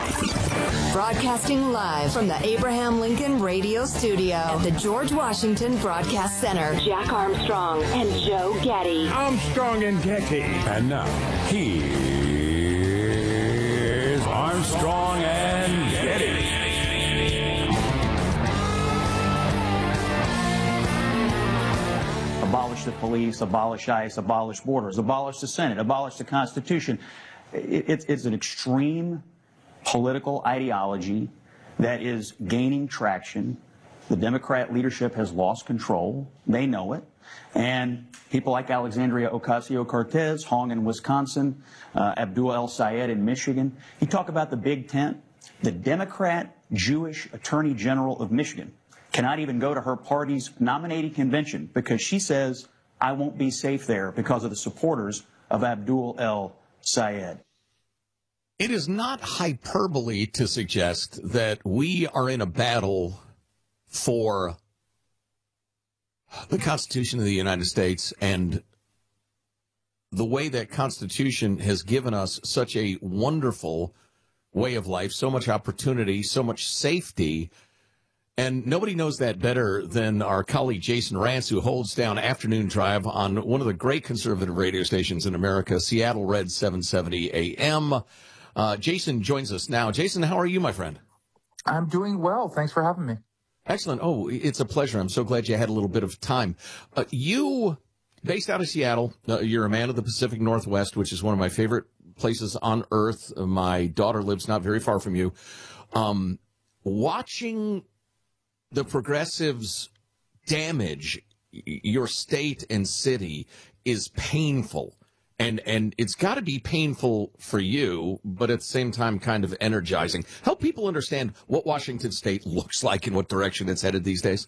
Broadcasting live from the Abraham Lincoln Radio Studio at the George Washington Broadcast Center. Jack Armstrong and Joe Getty. Armstrong and Getty. And now, here's Armstrong and Getty. Abolish the police, abolish ICE, abolish borders, abolish the Senate, abolish the Constitution. It's an extreme political ideology that is gaining traction. The Democrat leadership has lost control. They know it. And people like Alexandria Ocasio-Cortez, Hong in Wisconsin, Abdul El-Sayed in Michigan. You talk about the Big Tent. The Democrat Jewish Attorney General of Michigan cannot even go to her party's nominating convention because she says, I won't be safe there because of the supporters of Abdul El-Sayed. It is not hyperbole to suggest that we are in a battle for the Constitution of the United States and the way that Constitution has given us such a wonderful way of life, so much opportunity, so much safety. And nobody knows that better than our colleague Jason Rantz, who holds down Afternoon Drive on one of the great conservative radio stations in America, Seattle Red 770 AM. Jason joins us now. Jason, how are you, my friend? I'm doing well. Thanks for having me. Excellent. Oh, it's a pleasure. I'm so glad you had a little bit of time. You, based out of Seattle, you're a man of the Pacific Northwest, which is one of my favorite places on earth. My daughter lives not very far from you. Watching the progressives damage your state and city is painful. And it's got to be painful for you, but at the same time kind of energizing. Help people understand what Washington State looks like and what direction it's headed these days.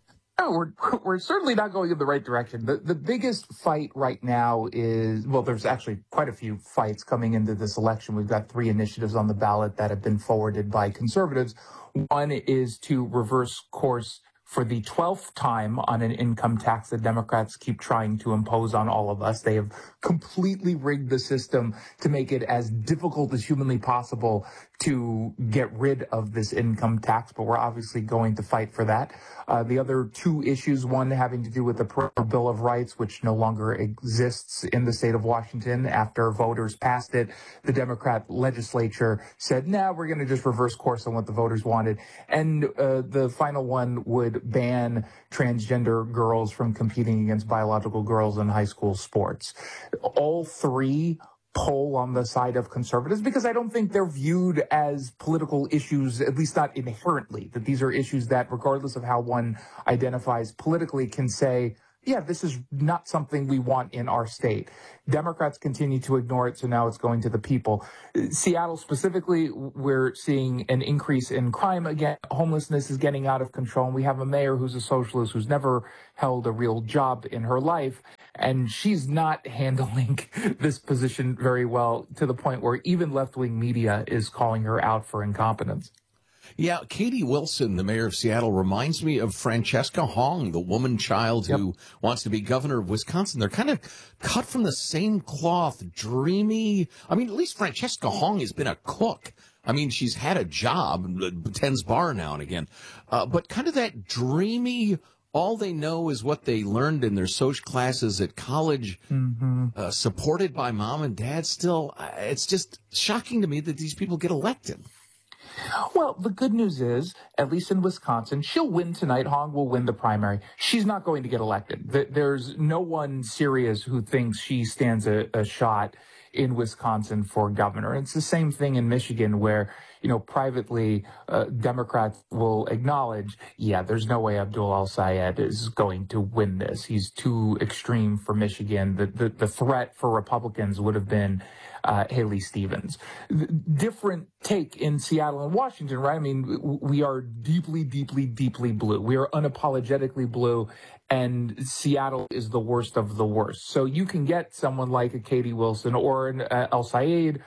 No, we're certainly not going in the right direction. The biggest fight right now is, well, there's actually quite a few fights coming into this election. We've got 3 initiatives on the ballot that have been forwarded by conservatives. One is to reverse course for the 12th time on an income tax that Democrats keep trying to impose on all of us. They have completely rigged the system to make it as difficult as humanly possible to get rid of this income tax, but we're obviously going to fight for that. The other 2 issues, one having to do with the Bill of Rights, which no longer exists in the state of Washington after voters passed it. The Democrat legislature said, we're going to just reverse course on what the voters wanted. And the final one would ban transgender girls from competing against biological girls in high school sports. All 3 poll on the side of conservatives because I don't think they're viewed as political issues, at least not inherently, that these are issues that, regardless of how one identifies politically, can say, this is not something we want in our state. Democrats continue to ignore it, so now it's going to the people. Seattle specifically, we're seeing an increase in crime again. Homelessness is getting out of control, and we have a mayor who's a socialist who's never held a real job in her life, and she's not handling this position very well, to the point where even left-wing media is calling her out for incompetence. Yeah, Katie Wilson, the mayor of Seattle, reminds me of Francesca Hong, the woman child who wants to be governor of Wisconsin. They're kind of cut from the same cloth, dreamy. I mean, at least Francesca Hong has been a cook. I mean, she's had a job, tends bar now and again. But kind of that dreamy, all they know is what they learned in their social classes at college, supported by mom and dad still. It's just shocking to me that these people get elected. Well, the good news is, at least in Wisconsin, she'll win tonight. Hong will win the primary. She's not going to get elected. There's no one serious who thinks she stands a shot in Wisconsin for governor. It's the same thing in Michigan where, privately, Democrats will acknowledge, there's no way Abdul El-Sayed is going to win this. He's too extreme for Michigan. The threat for Republicans would have been Haley Stevens. Different take in Seattle and Washington, right? I mean, we are deeply, deeply, deeply blue. We are unapologetically blue, and Seattle is the worst of the worst. So you can get someone like a Katie Wilson or an El-Sayed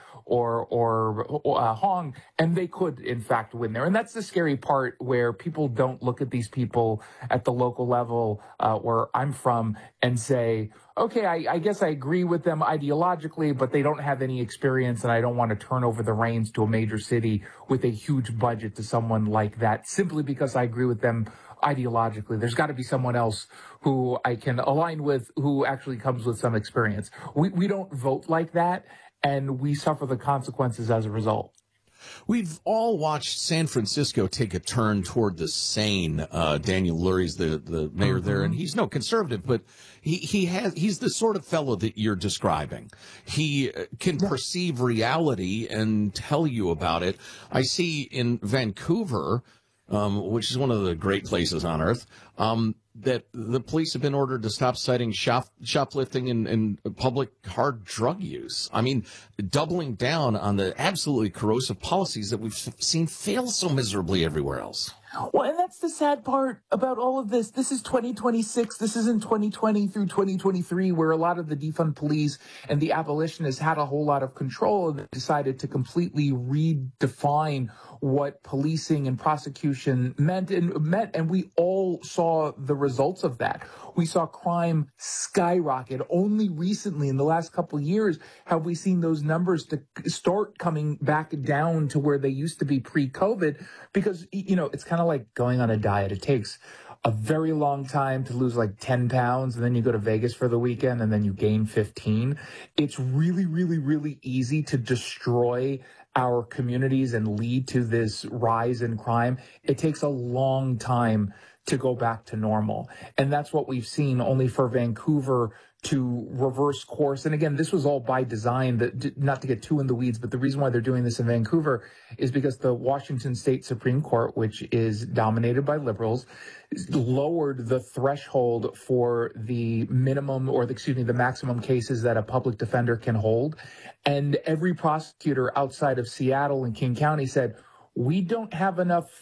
or Hong, and they could, in fact, win there. And that's the scary part, where people don't look at these people at the local level where I'm from and say, okay, I guess I agree with them ideologically, but they don't have any experience, and I don't want to turn over the reins to a major city with a huge budget to someone like that simply because I agree with them ideologically. There's got to be someone else who I can align with who actually comes with some experience. We don't vote like that, and we suffer the consequences as a result. We've all watched San Francisco take a turn toward the sane. Daniel Lurie's the mayor there, and he's no conservative, but he's the sort of fellow that you're describing. He can perceive reality and tell you about it. I see in Vancouver, which is one of the great places on earth, that the police have been ordered to stop citing shoplifting and public hard drug use. I mean, doubling down on the absolutely corrosive policies that we've seen fail so miserably everywhere else. Well, and that's the sad part about all of this. This is 2026. This isn't 2020 through 2023, where a lot of the defund police and the abolitionists had a whole lot of control and decided to completely redefine what policing and prosecution meant. And we all saw the results of that. We saw crime skyrocket. Only recently, in the last couple of years, have we seen those numbers to start coming back down to where they used to be pre-COVID, because, you know, it's kind of like going on a diet. It takes a very long time to lose like 10 pounds, and then you go to Vegas for the weekend and then you gain 15. It's really, really, really easy to destroy our communities and lead to this rise in crime. It takes a long time to go back to normal. And that's what we've seen, only for Vancouver to reverse course. And again, this was all by design, not to get too in the weeds, but the reason why they're doing this in Vancouver is because the Washington State Supreme Court, which is dominated by liberals, lowered the threshold for the minimum, or the maximum cases that a public defender can hold. And every prosecutor outside of Seattle and King County said, we don't have enough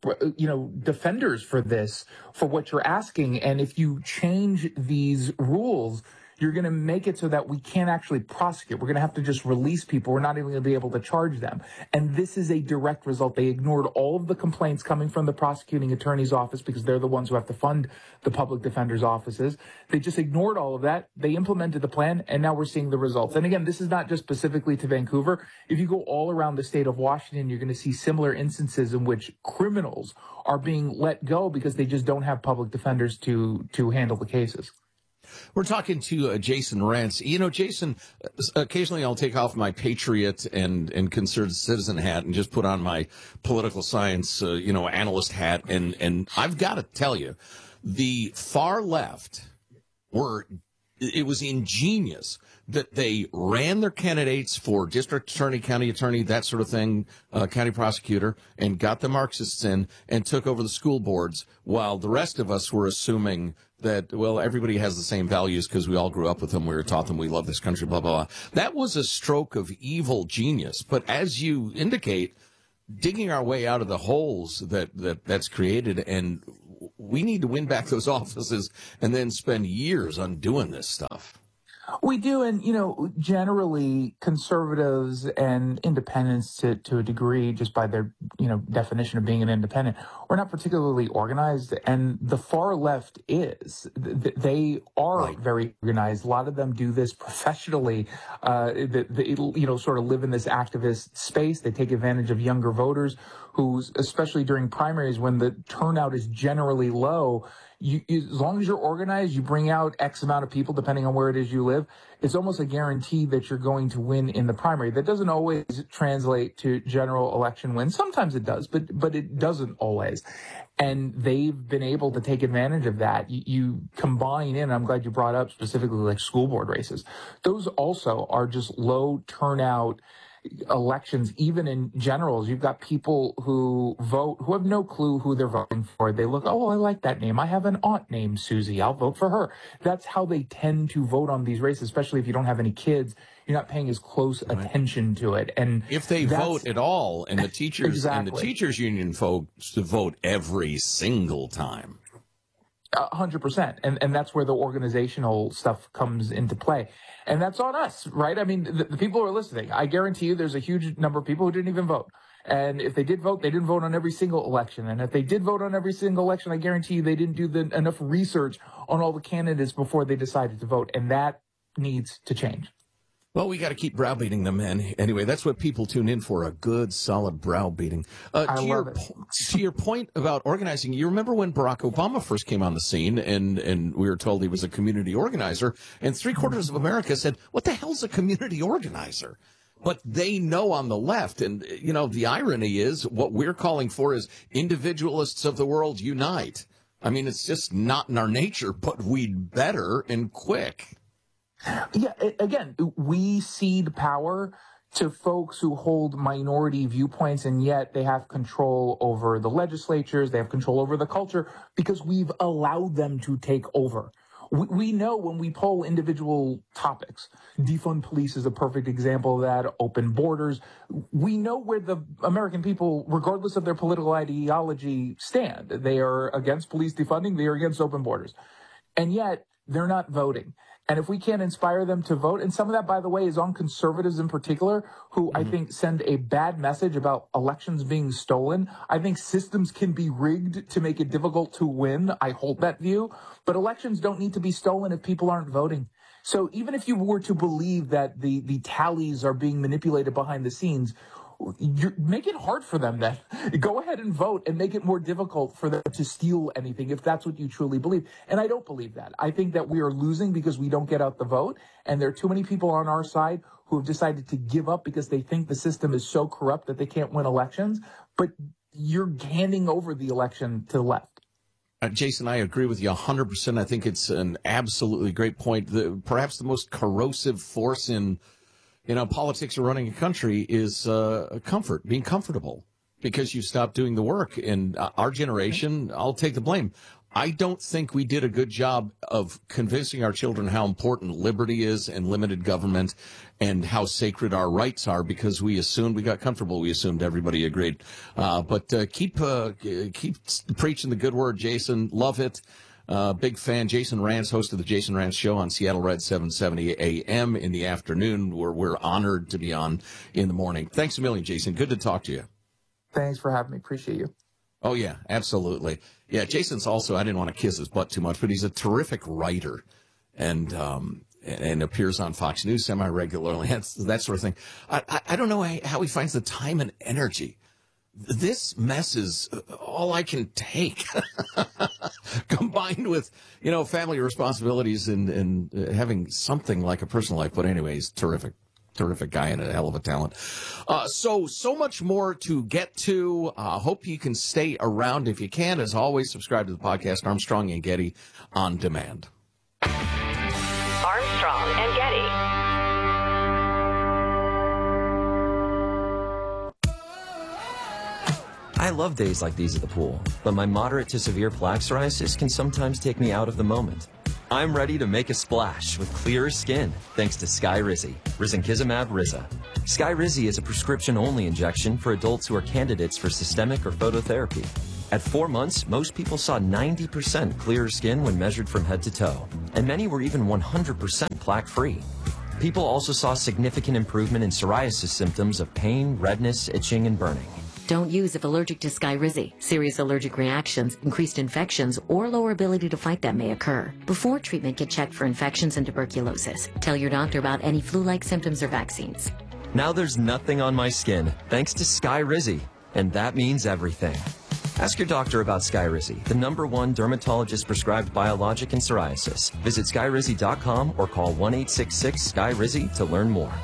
defenders for this, for what you're asking. And if you change these rules, you're going to make it so that we can't actually prosecute. We're going to have to just release people. We're not even going to be able to charge them. And this is a direct result. They ignored all of the complaints coming from the prosecuting attorney's office, because they're the ones who have to fund the public defender's offices. They just ignored all of that. They implemented the plan, and now we're seeing the results. And again, this is not just specifically to Vancouver. If you go all around the state of Washington, you're going to see similar instances in which criminals are being let go because they just don't have public defenders to handle the cases. We're talking to Jason Renz. You know, Jason, occasionally I'll take off my patriot and concerned citizen hat and just put on my political science, analyst hat. And I've got to tell you, the far left it was ingenious that they ran their candidates for district attorney, county attorney, that sort of thing, county prosecutor, and got the Marxists in and took over the school boards, while the rest of us were assuming that, well, everybody has the same values because we all grew up with them. We were taught them. We love this country, blah, blah, blah. That was a stroke of evil genius. But as you indicate, digging our way out of the holes that's created, and we need to win back those offices and then spend years undoing this stuff. We do. And, generally conservatives and independents to a degree, just by their, definition of being an independent, we're not particularly organized. And the far left is. They are very organized. A lot of them do this professionally. They sort of live in this activist space. They take advantage of younger voters who, especially during primaries when the turnout is generally low, as long as you're organized, you bring out X amount of people, depending on where it is you live, it's almost a guarantee that you're going to win in the primary. That doesn't always translate to general election wins. Sometimes it does, but it doesn't always. And they've been able to take advantage of that. You combine in, I'm glad you brought up specifically like school board races. Those also are just low turnout elections. Even in generals, you've got people who vote who have no clue who they're voting for. They look, oh, I like that name. I have an aunt named Susie. I'll vote for her. That's how they tend to vote on these races, especially if you don't have any kids. You're not paying as close attention to it. And if they vote at all, and the teachers and the teachers union folks to vote every single time. 100%. And that's where the organizational stuff comes into play. And that's on us, right? I mean, the people who are listening, I guarantee you there's a huge number of people who didn't even vote. And if they did vote, they didn't vote on every single election. And if they did vote on every single election, I guarantee you they didn't do enough research on all the candidates before they decided to vote. And that needs to change. Well, we got to keep browbeating them, man. Anyway, that's what people tune in for, a good, solid browbeating. To your point about organizing, you remember when Barack Obama first came on the scene and we were told he was a community organizer, and 3/4 of America said, what the hell's a community organizer? But they know on the left, and, you know, the irony is what we're calling for is individualists of the world unite. I mean, it's just not in our nature, but we'd better and quick. Yeah, again, we cede power to folks who hold minority viewpoints, and yet they have control over the legislatures, they have control over the culture, because we've allowed them to take over. We know when we poll individual topics, defund police is a perfect example of that, open borders. We know where the American people, regardless of their political ideology, stand. They are against police defunding, they are against open borders. And yet, they're not voting. And if we can't inspire them to vote, and some of that, by the way, is on conservatives in particular, who I think send a bad message about elections being stolen. I think systems can be rigged to make it difficult to win. I hold that view. But elections don't need to be stolen if people aren't voting. So even if you were to believe that the tallies are being manipulated behind the scenes, make it hard for them then. Go ahead and vote and make it more difficult for them to steal anything if that's what you truly believe. And I don't believe that. I think that we are losing because we don't get out the vote. And there are too many people on our side who have decided to give up because they think the system is so corrupt that they can't win elections. But you're handing over the election to the left. Jason, I agree with you 100%. I think it's an absolutely great point. Perhaps the most corrosive force in politics or running a country is comfort, being comfortable, because you stop doing the work. And our generation, I'll take the blame. I don't think we did a good job of convincing our children how important liberty is and limited government and how sacred our rights are, because we assumed we got comfortable. We assumed everybody agreed. But keep preaching the good word, Jason. Love it. Big fan. Jason Rantz, host of the Jason Rantz Show on Seattle Red 770 AM in the afternoon, where we're honored to be on in the morning. Thanks a million, Jason. Good to talk to you. Thanks for having me. Appreciate you. Oh, yeah, absolutely. Yeah, Jason's also, I didn't want to kiss his butt too much, but he's a terrific writer and appears on Fox News semi-regularly, that sort of thing. I don't know how he finds the time and energy. This mess is all I can take, combined with, family responsibilities and having something like a personal life. But anyway, he's terrific guy and a hell of a talent. So much more to get to. Hope you can stay around. If you can, as always, subscribe to the podcast, Armstrong and Getty On Demand. Armstrong and Getty. I love days like these at the pool, but my moderate to severe plaque psoriasis can sometimes take me out of the moment. I'm ready to make a splash with clearer skin thanks to Skyrizi, risankizumab Riza. Skyrizi is a prescription-only injection for adults who are candidates for systemic or phototherapy. At 4 months, most people saw 90% clearer skin when measured from head to toe, and many were even 100% plaque-free. People also saw significant improvement in psoriasis symptoms of pain, redness, itching, and burning. Don't use if allergic to Skyrizi. Serious allergic reactions, increased infections, or lower ability to fight them may occur. Before treatment, get checked for infections and tuberculosis. Tell your doctor about any flu-like symptoms or vaccines. Now there's nothing on my skin thanks to Skyrizi, and that means everything. Ask your doctor about Skyrizi, the #1 dermatologist-prescribed biologic in psoriasis. Visit Skyrizi.com or call 1-866-SKYRIZI to learn more.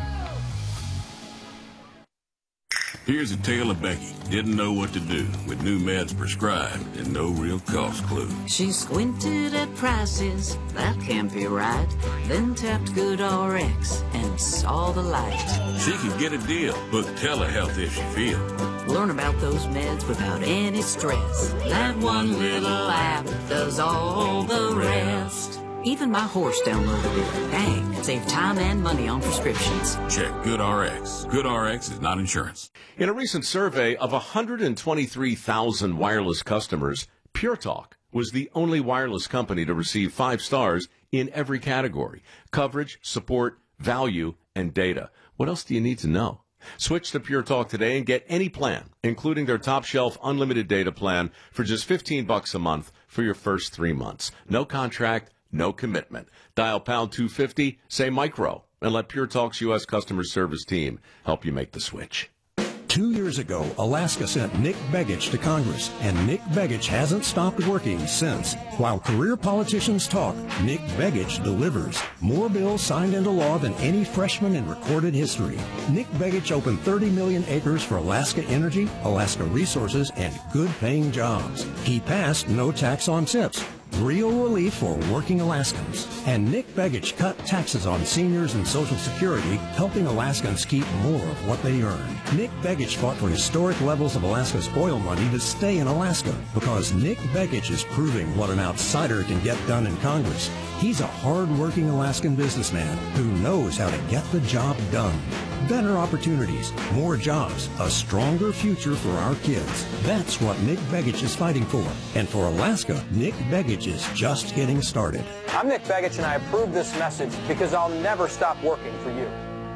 Here's a tale of Becky. Didn't know what to do with new meds prescribed and no real cost clue. She squinted at prices, that can't be right. Then tapped GoodRx and saw the light. She could get a deal. Book telehealth if she feels. Learn about those meds without any stress. That one little app does all the rest. Even my horse downloaded it. Dang, save time and money on prescriptions. Check GoodRx. GoodRx is not insurance. In a recent survey of 123,000 wireless customers, Pure Talk was the only wireless company to receive 5 stars in every category: coverage, support, value, and data. What else do you need to know? Switch to Pure Talk today and get any plan, including their top-shelf unlimited data plan, for just $15 a month for your first 3 months. No contract, no commitment. Dial pound 250, say micro, and let Pure Talk's U.S. customer service team help you make the switch. 2 years ago, Alaska sent Nick Begich to Congress, and Nick Begich hasn't stopped working since. While career politicians talk, Nick Begich delivers. More bills signed into law than any freshman in recorded history. Nick Begich opened 30 million acres for Alaska energy, Alaska resources, and good-paying jobs. He passed no tax on tips. Real relief for working Alaskans. And Nick Begich cut taxes on seniors and Social Security, helping Alaskans keep more of what they earn. Nick Begich fought for historic levels of Alaska's oil money to stay in Alaska, because Nick Begich is proving what an outsider can get done in Congress. He's a hard-working Alaskan businessman who knows how to get the job done. Better opportunities, more jobs, a stronger future for our kids. That's what Nick Begich is fighting for. And for Alaska, Nick Begich is just getting started. I'm Nick Begich, and I approve this message because I'll never stop working for you.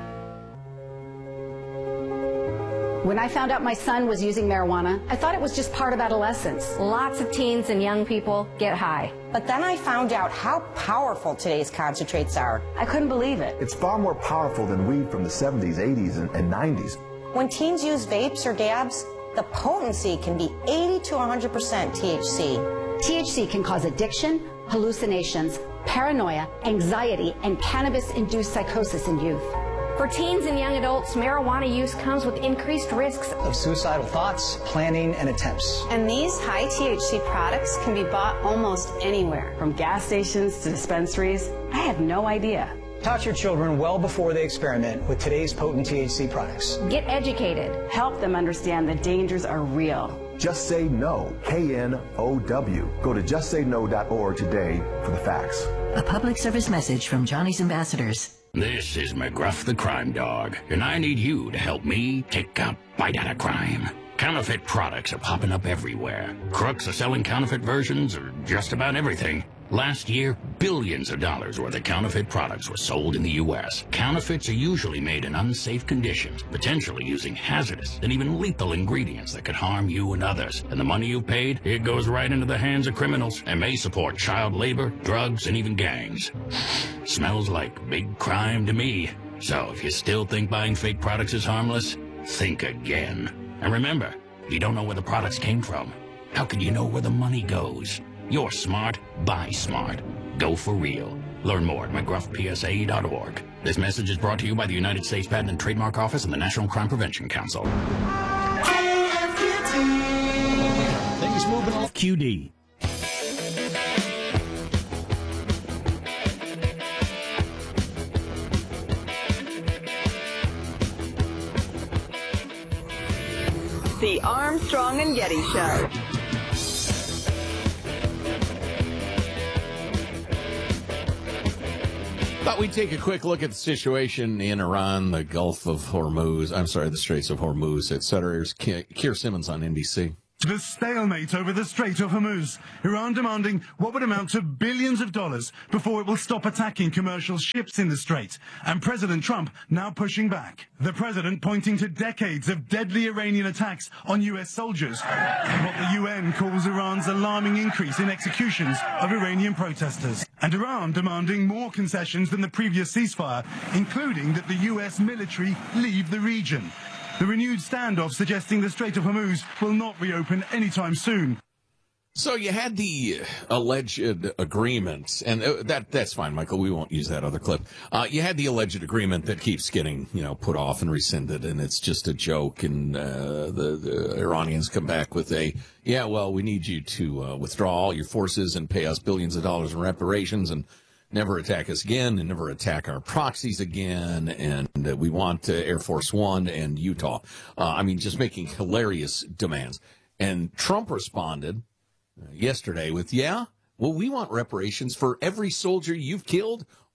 When I found out my son was using marijuana, I thought it was just part of adolescence. Lots of teens and young people get high. But then I found out how powerful today's concentrates are. I couldn't believe it. It's far more powerful than weed from the 70s, 80s, and 90s. When teens use vapes or dabs, the potency can be 80 to 100% THC. THC can cause addiction, hallucinations, paranoia, anxiety, and cannabis-induced psychosis in youth. For teens and young adults, marijuana use comes with increased risks of suicidal thoughts, planning, and attempts. And these high THC products can be bought almost anywhere, from gas stations to dispensaries. I had no idea. Touch your children well before they experiment with today's potent THC products. Get educated. Help them understand the dangers are real. Just Say No, KNOW. Go to justsayno.org today for the facts. A public service message from Johnny's Ambassadors. This is McGruff the Crime Dog, and I need you to help me take a bite out of crime. Counterfeit products are popping up everywhere. Crooks are selling counterfeit versions of just about everything. Last year, billions of dollars worth of counterfeit products were sold in the U.S. Counterfeits are usually made in unsafe conditions, potentially using hazardous and even lethal ingredients that could harm you and others. And the money you paid, it goes right into the hands of criminals and may support child labor, drugs, and even gangs. Smells like big crime to me. So if you still think buying fake products is harmless, think again. And remember, if you don't know where the products came from, how can you know where the money goes? You're smart, buy smart. Go for real. Learn more at McGruffPSA.org. This message is brought to you by the United States Patent and Trademark Office and the National Crime Prevention Council. Things moving off QD. The Armstrong and Getty Show. Thought we'd take a quick look at the situation in Iran, the Gulf of Hormuz. I'm sorry, the Straits of Hormuz, etc. Here's Keir Simmons on NBC. The stalemate over the Strait of Hormuz. Iran demanding what would amount to billions of dollars before it will stop attacking commercial ships in the strait. And President Trump now pushing back. The president pointing to decades of deadly Iranian attacks on U.S. soldiers. And what the UN calls Iran's alarming increase in executions of Iranian protesters. And Iran demanding more concessions than the previous ceasefire, including that the U.S. military leave the region. The renewed standoff suggesting the Strait of Hormuz will not reopen anytime soon. So you had the alleged agreement, and that's fine, Michael. We won't use that other clip. You had the alleged agreement that keeps getting, put off and rescinded, and it's just a joke. And the Iranians come back with we need you to withdraw all your forces and pay us billions of dollars in reparations and never attack us again and never attack our proxies again. And we want Air Force One and Utah. Just making hilarious demands. And Trump responded yesterday with, we want reparations for every soldier you've killed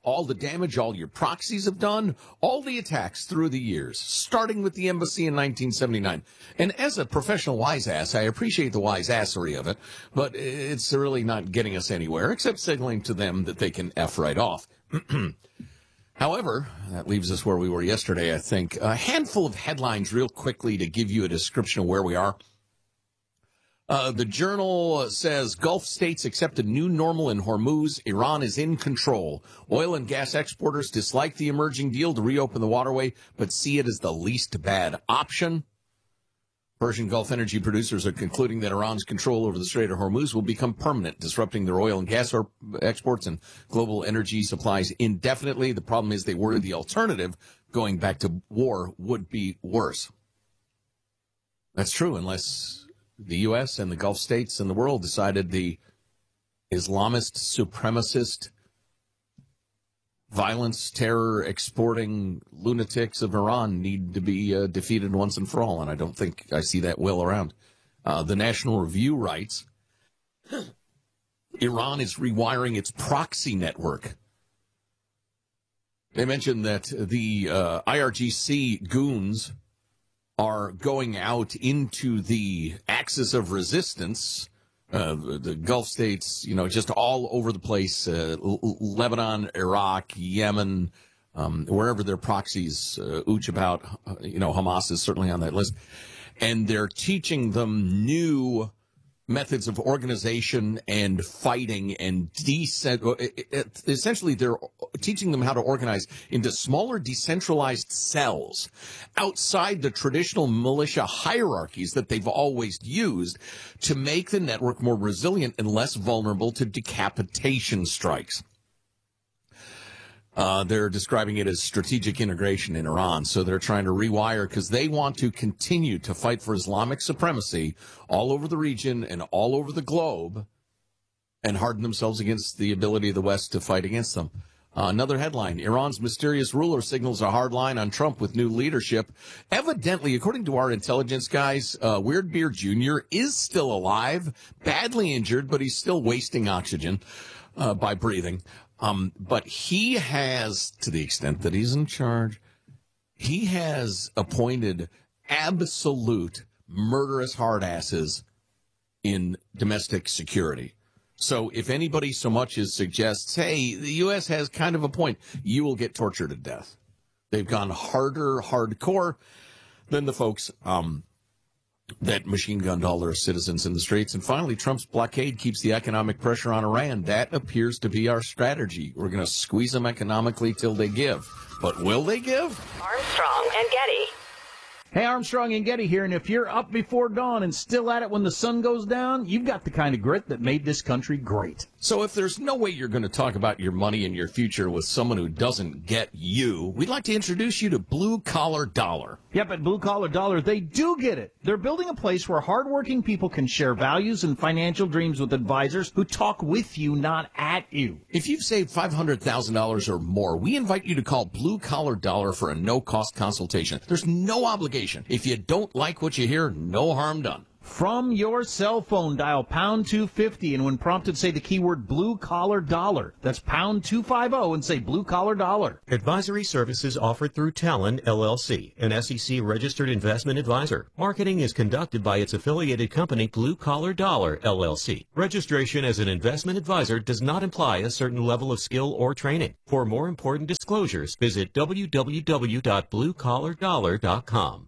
all the damage all your proxies have done, all the attacks through the years, starting with the embassy in 1979. And as a professional wise-ass, I appreciate the wise-assery of it, but it's really not getting us anywhere, except signaling to them that they can F right off. However, that leaves us where we were yesterday, I think. A handful of headlines real quickly to give you a description of where we are. The Journal says Gulf states accept a new normal in Hormuz. Iran is in control. Oil and gas exporters dislike the emerging deal to reopen the waterway, but see it as the least bad option. Persian Gulf energy producers are concluding that Iran's control over the Strait of Hormuz will become permanent, disrupting their oil and gas exports and global energy supplies indefinitely. The problem is they worry the alternative, going back to war, would be worse. That's true, unless the U.S. and the Gulf states and the world decided the Islamist, supremacist, violence, terror exporting lunatics of Iran need to be defeated once and for all. And I don't think I see that will around. The National Review writes, Iran is rewiring its proxy network. They mentioned that the IRGC goons are going out into the axis of resistance, the Gulf states, just all over the place, Lebanon, Iraq, Yemen, wherever their proxies ooch about, Hamas is certainly on that list. And they're teaching them new methods of organization and fighting and essentially they're teaching them how to organize into smaller decentralized cells outside the traditional militia hierarchies that they've always used to make the network more resilient and less vulnerable to decapitation strikes. They're describing it as strategic integration in Iran. So they're trying to rewire because they want to continue to fight for Islamic supremacy all over the region and all over the globe and harden themselves against the ability of the West to fight against them. Another headline, Iran's mysterious ruler signals a hard line on Trump with new leadership. Evidently, according to our intelligence guys, Weird Beard Jr. is still alive, badly injured, but he's still wasting oxygen by breathing. But he has, to the extent that he's in charge, he has appointed absolute murderous hardasses in domestic security. So if anybody so much as suggests, hey, the U.S. has kind of a point, you will get tortured to death. They've gone hardcore than the folks that machine-gunned all their citizens in the streets. And finally, Trump's blockade keeps the economic pressure on Iran. That appears to be our strategy. We're going to squeeze them economically till they give. But will they give? Armstrong and Getty. Hey, Armstrong and Getty here, and if you're up before dawn and still at it when the sun goes down, you've got the kind of grit that made this country great. So if there's no way you're going to talk about your money and your future with someone who doesn't get you, we'd like to introduce you to Blue Collar Dollar. Yep, at Blue Collar Dollar, they do get it. They're building a place where hardworking people can share values and financial dreams with advisors who talk with you, not at you. If you've saved $500,000 or more, we invite you to call Blue Collar Dollar for a no-cost consultation. There's no obligation. If you don't like what you hear, no harm done. From your cell phone, dial pound 250, and when prompted, say the keyword Blue Collar Dollar. That's pound 250 and say Blue Collar Dollar. Advisory services offered through Talon, LLC, an SEC-registered investment advisor. Marketing is conducted by its affiliated company, Blue Collar Dollar, LLC. Registration as an investment advisor does not imply a certain level of skill or training. For more important disclosures, visit www.bluecollardollar.com.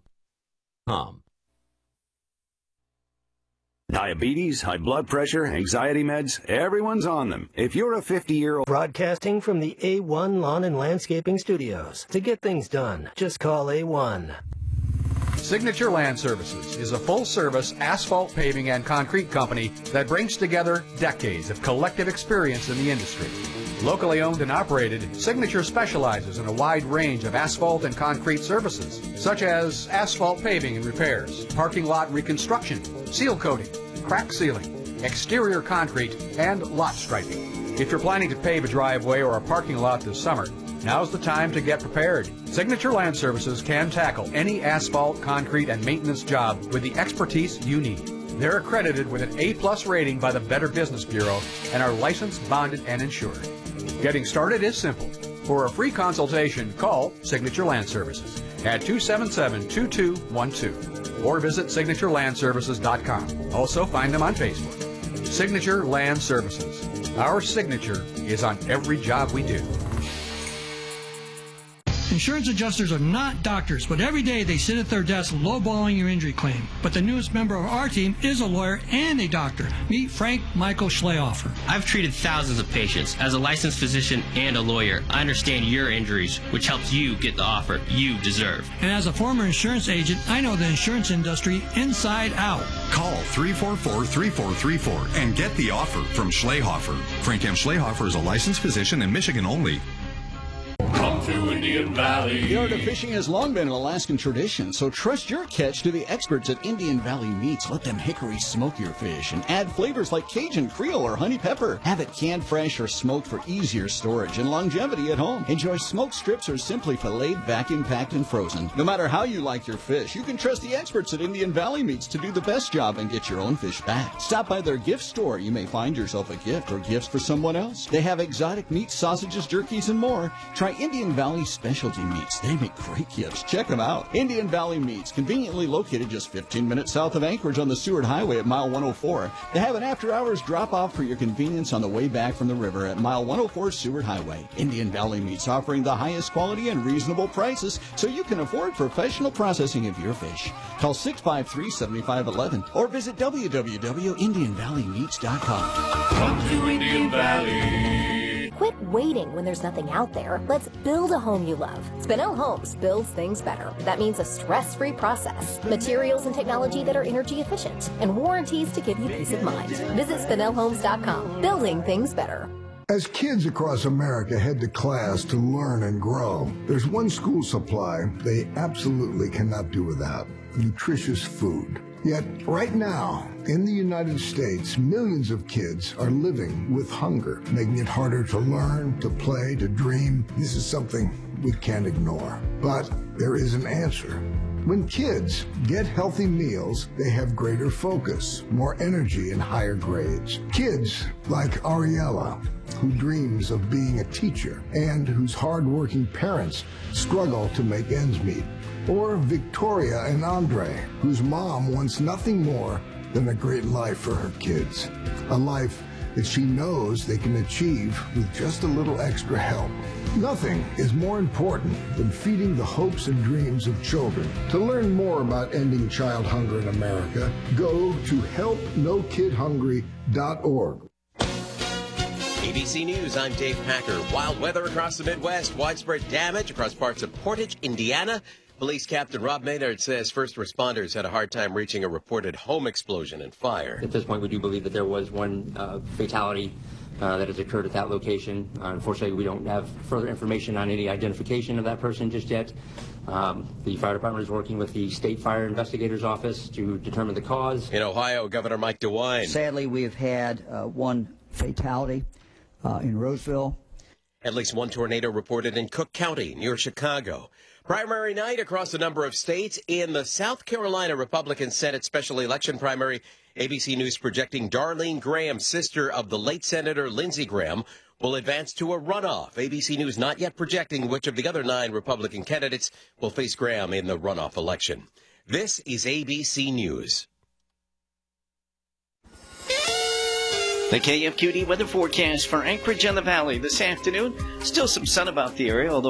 Diabetes, high blood pressure, anxiety meds, everyone's on them. If you're a 50-year-old... Broadcasting from the A1 Lawn and Landscaping Studios. To get things done, just call A1. Signature Land Services is a full-service asphalt paving and concrete company that brings together decades of collective experience in the industry. Locally owned and operated, Signature specializes in a wide range of asphalt and concrete services, such as asphalt paving and repairs, parking lot reconstruction, seal coating, crack sealing, exterior concrete, and lot striping. If you're planning to pave a driveway or a parking lot this summer, now's the time to get prepared. Signature Land Services can tackle any asphalt, concrete, and maintenance job with the expertise you need. They're accredited with an A+ rating by the Better Business Bureau and are licensed, bonded, and insured. Getting started is simple. For a free consultation, call Signature Land Services at 277-2212 or visit signaturelandservices.com. Also find them on Facebook. Signature Land Services. Our signature is on every job we do. Insurance adjusters are not doctors, but every day they sit at their desk lowballing your injury claim. But the newest member of our team is a lawyer and a doctor. Meet Frank Michael Schlehofer. I've treated thousands of patients. As a licensed physician and a lawyer, I understand your injuries, which helps you get the offer you deserve. And as a former insurance agent, I know the insurance industry inside out. Call 344-3434 and get the offer from Schlehofer. Frank M. Schlehofer is a licensed physician in Michigan only. Come to Indian Valley. The art of fishing has long been an Alaskan tradition, so trust your catch to the experts at Indian Valley Meats. Let them hickory smoke your fish and add flavors like Cajun, Creole, or honey pepper. Have it canned fresh or smoked for easier storage and longevity at home. Enjoy smoked strips or simply filleted, vacuum packed, and frozen. No matter how you like your fish, you can trust the experts at Indian Valley Meats to do the best job and get your own fish back. Stop by their gift store. You may find yourself a gift or gifts for someone else. They have exotic meats, sausages, jerkies, and more. Try Indian Valley Specialty Meats. They make great gifts. Check them out. Indian Valley Meats, conveniently located just 15 minutes south of Anchorage on the Seward Highway at mile 104. They have an after-hours drop-off for your convenience on the way back from the river at mile 104 Seward Highway. Indian Valley Meats offering the highest quality and reasonable prices so you can afford professional processing of your fish. Call 653-7511 or visit www.indianvalleymeats.com. Come to Indian Valley. Quit waiting when there's nothing out there. Let's build a home you love. Spinell Homes builds things better. That means a stress-free process, materials and technology that are energy efficient, and warranties to give you peace of mind. Visit SpinellHomes.com. Building things better. As kids across America head to class to learn and grow, there's one school supply they absolutely cannot do without: nutritious food. Yet, right now, in the United States, millions of kids are living with hunger, making it harder to learn, to play, to dream. This is something we can't ignore. But there is an answer. When kids get healthy meals, they have greater focus, more energy, and higher grades. Kids like Ariella, who dreams of being a teacher and whose hard-working parents struggle to make ends meet. Or Victoria and Andre, whose mom wants nothing more than a great life for her kids. A life that she knows they can achieve with just a little extra help. Nothing is more important than feeding the hopes and dreams of children. To learn more about ending child hunger in America, go to helpnokidhungry.org. ABC News, I'm Dave Packer. Wild weather across the Midwest, widespread damage across parts of Portage, Indiana. Police Captain Rob Maynard says first responders had a hard time reaching a reported home explosion and fire. At this point, we do believe that there was one fatality that has occurred at that location. Unfortunately, we don't have further information on any identification of that person just yet. The fire department is working with the State Fire Investigators Office to determine the cause. In Ohio, Governor Mike DeWine. Sadly, we have had one fatality in Roseville. At least one tornado reported in Cook County near Chicago. Primary night across a number of states. In the South Carolina Republican Senate special election primary, ABC News projecting Darlene Graham, sister of the late Senator Lindsey Graham, will advance to a runoff. ABC News not yet projecting which of the other 9 Republican candidates will face Graham in the runoff election. This is ABC News. The KFQD weather forecast for Anchorage and the Valley this afternoon. Still some sun about the area, although